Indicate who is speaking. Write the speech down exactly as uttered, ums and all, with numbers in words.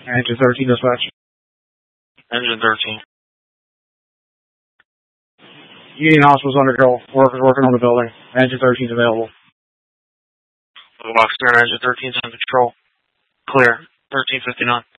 Speaker 1: Engine thirteen dispatch.
Speaker 2: Engine thirteen.
Speaker 1: Union Hospital's under control. Workers working on the building. Engine thirteen's available.
Speaker 2: Officer and Engine thirteen's under control. Clear. thirteen fifty-nine.